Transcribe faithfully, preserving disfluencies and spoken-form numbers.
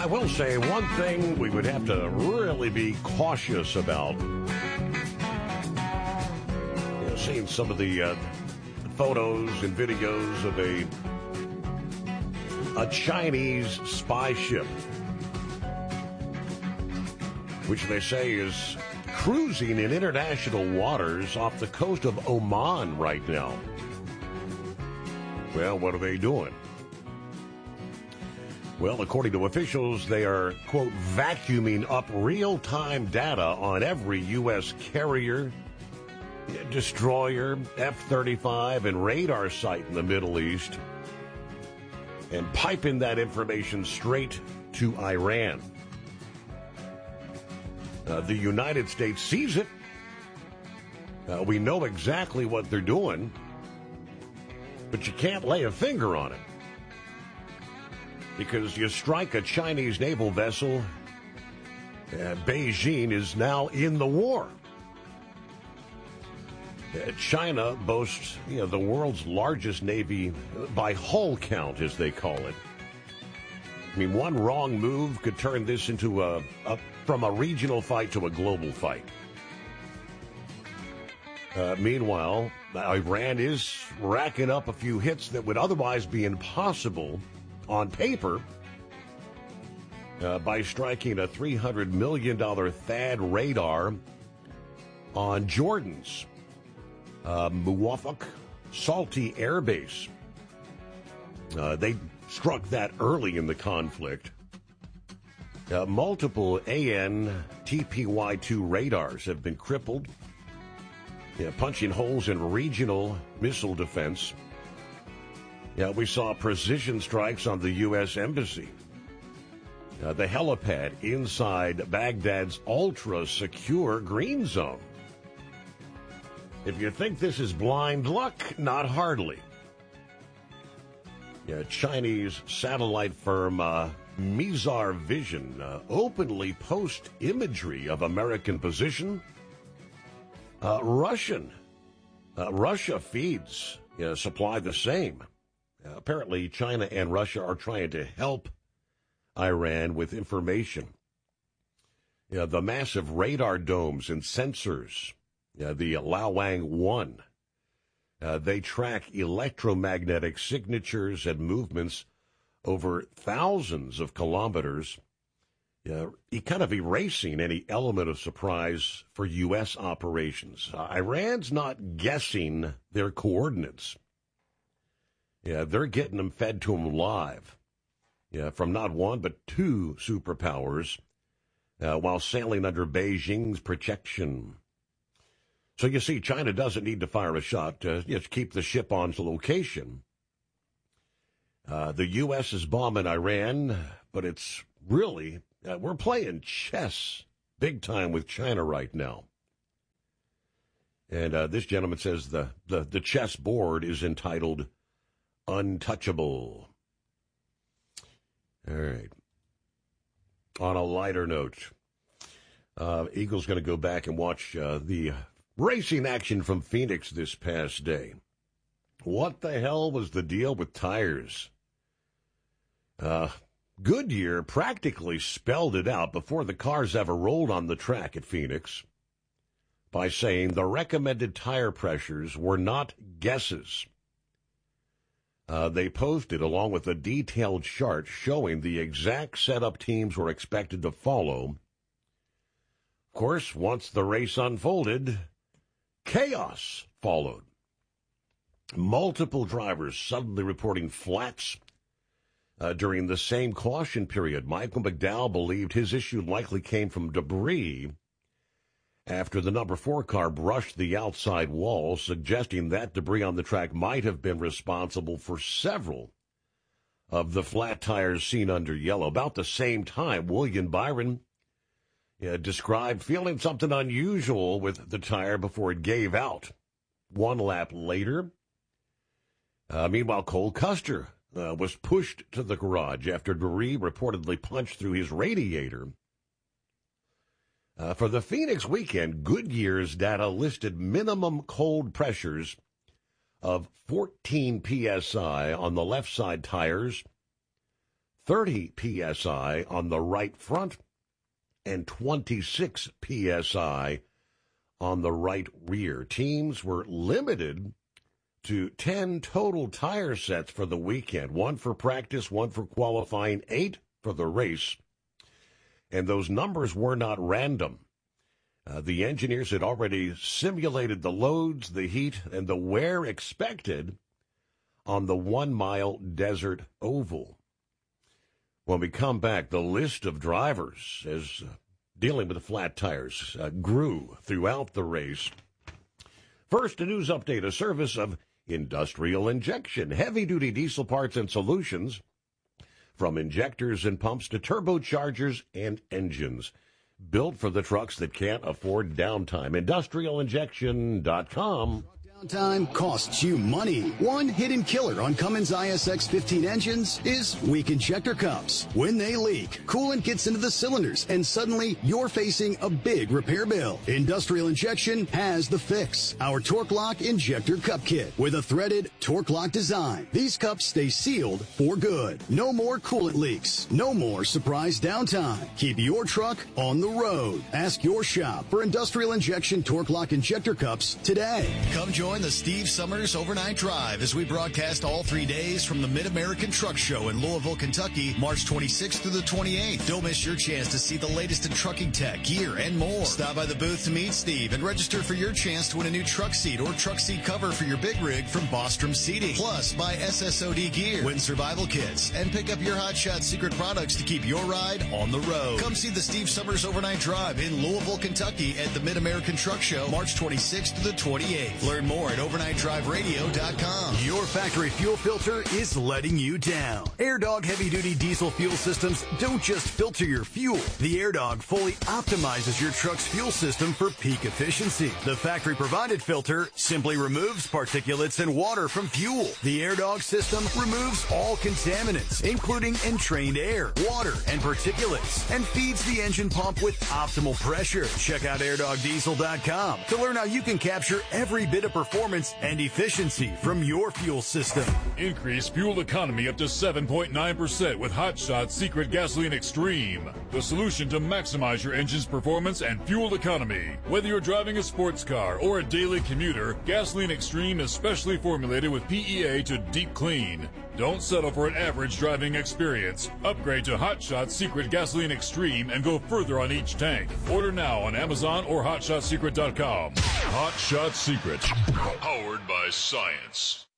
I will say one thing we would have to really be cautious about. You know, seeing some of the uh, photos and videos of a a Chinese spy ship, which they say is cruising in international waters off the coast of Oman right now. Well, what are they doing? Well, according to officials, they are, quote, vacuuming up real-time data on every U S carrier, destroyer, F thirty-five, and radar site in the Middle East, and piping that information straight to Iran. Uh, the United States sees it. Uh, we know exactly what they're doing, but you can't lay a finger on it. Because you strike a Chinese naval vessel, uh, Beijing is now in the war. Uh, China boasts, you know, the world's largest navy by hull count, as they call it. I mean, one wrong move could turn this into a, a from a regional fight to a global fight. Uh, meanwhile, Iran is racking up a few hits that would otherwise be impossible on paper uh, by striking a three hundred million dollars THAAD radar on Jordan's uh, Muwafaq Salty Air Base. Uh, they struck that early in the conflict. Uh, multiple A N T P Y two radars have been crippled, yeah, punching holes in regional missile defense. Yeah, we saw precision strikes on the U S Embassy. Uh, the helipad inside Baghdad's ultra-secure green zone. If you think this is blind luck, not hardly. Yeah, Chinese satellite firm uh, Mizar Vision uh, openly post imagery of American position. Uh, Russian. Uh, Russia feeds, uh, supply the same. Uh, apparently, China and Russia are trying to help Iran with information. Yeah, the massive radar domes and sensors, yeah, the Lawang one, uh, they track electromagnetic signatures and movements over thousands of kilometers, yeah, kind of erasing any element of surprise for U S operations. Uh, Iran's not guessing their coordinates. Yeah, they're getting them fed to them live. Yeah, from not one but two superpowers, uh, while sailing under Beijing's protection. So you see, China doesn't need to fire a shot to just keep the ship on to location. Uh, the U S is bombing Iran, but it's really, uh, we're playing chess big time with China right now. And uh, this gentleman says the, the, the chess board is entitled Untouchable. All right. On a lighter note, uh, Eagles going to go back and watch uh, the racing action from Phoenix this past day. What the hell was the deal with tires? Uh, Goodyear practically spelled it out before the cars ever rolled on the track at Phoenix by saying the recommended tire pressures were not guesses. Uh, they posted, along with a detailed chart showing the exact setup teams were expected to follow. Of course, once the race unfolded, chaos followed. Multiple drivers suddenly reporting flats uh, during the same caution period. Michael McDowell believed his issue likely came from debris after the number four car brushed the outside wall, suggesting that debris on the track might have been responsible for several of the flat tires seen under yellow. About the same time, William Byron uh, described feeling something unusual with the tire before it gave out. One lap later, uh, meanwhile, Cole Custer uh, was pushed to the garage after debris reportedly punched through his radiator. Uh, for the Phoenix weekend, Goodyear's data listed minimum cold pressures of fourteen P S I on the left side tires, thirty P S I on the right front, and twenty-six P S I on the right rear. Teams were limited to ten total tire sets for the weekend, one for practice, one for qualifying, eight for the race. And those numbers were not random. Uh, the engineers had already simulated the loads, the heat, and the wear expected on the one-mile desert oval. When we come back, the list of drivers as uh, dealing with the flat tires uh, grew throughout the race. First, a news update, a service of Industrial Injection, heavy-duty diesel parts and solutions, from injectors and pumps to turbochargers and engines, built for the trucks that can't afford downtime. industrial injection dot com. Downtime costs you money. One hidden killer on Cummins I S X fifteen engines is weak injector cups. When they leak, coolant gets into the cylinders, and suddenly you're facing a big repair bill. Industrial Injection has the fix. Our Torque Lock Injector Cup Kit with a threaded Torque Lock design. These cups stay sealed for good. No more coolant leaks. No more surprise downtime. Keep your truck on the road. Ask your shop for Industrial Injection Torque Lock Injector Cups today. Come join the Steve Summers Overnight Drive as we broadcast all three days from the Mid-American Truck Show in Louisville, Kentucky, March twenty-sixth through the twenty-eighth. Don't miss your chance to see the latest in trucking tech, gear, and more. Stop by the booth to meet Steve and register for your chance to win a new truck seat or truck seat cover for your big rig from Bostrom Seating. Plus, buy S S O D gear, win survival kits, and pick up your Hot Shot secret products to keep your ride on the road. Come see the Steve Summers Overnight Drive in Louisville, Kentucky at the Mid-American Truck Show, March twenty-sixth to the twenty-eighth. Learn more at overnight drive radio dot com. Your factory fuel filter is letting you down. AirDog heavy-duty diesel fuel systems don't just filter your fuel. The AirDog fully optimizes your truck's fuel system for peak efficiency. The factory-provided filter simply removes particulates and water from fuel. The AirDog system removes all contaminants, including entrained air, water, and particulates, and feeds the engine pump with optimal pressure. Check out air dog diesel dot com to learn how you can capture every bit of performance and efficiency from your fuel system. Increase fuel economy up to seven point nine percent with Hot Shot Secret Gasoline Extreme, the solution to maximize your engine's performance and fuel economy. Whether you're driving a sports car or a daily commuter, Gasoline Extreme is specially formulated with P E A to deep clean. Don't settle for an average driving experience. Upgrade to Hot Shot Secret Gasoline Extreme and go further on each tank. Order now on Amazon or hot shot secret dot com. Hot Shot Secret, powered by science.